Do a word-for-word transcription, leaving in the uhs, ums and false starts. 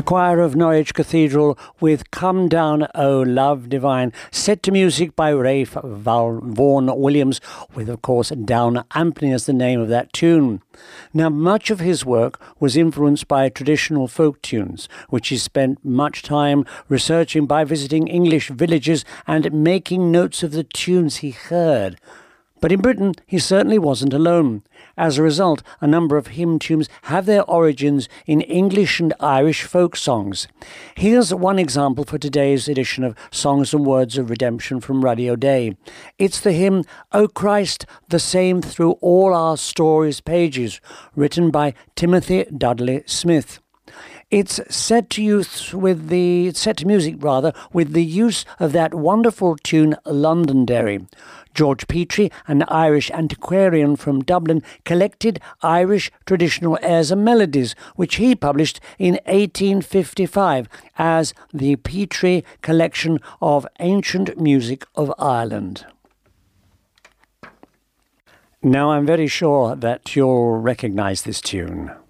The choir of Norwich Cathedral with Come Down, O Love Divine, set to music by Ralph Vaughan Williams, with, of course, Down Ampney as the name of that tune. Now, much of his work was influenced by traditional folk tunes, which he spent much time researching by visiting English villages and making notes of the tunes he heard. But in Britain, he certainly wasn't alone. As a result, a number of hymn tunes have their origins in English and Irish folk songs. Here's one example for today's edition of Songs and Words of Redemption from Ruddy O'Day. It's the hymn, O Christ, the Same Through All Our Stories Pages, written by Timothy Dudley Smith. It's set to use with the it's set to music rather with the use of that wonderful tune Londonderry. George Petrie, an Irish antiquarian from Dublin, collected Irish traditional airs and melodies, which he published in eighteen fifty-five as the Petrie Collection of Ancient Music of Ireland. Now I'm very sure that you'll recognise this tune.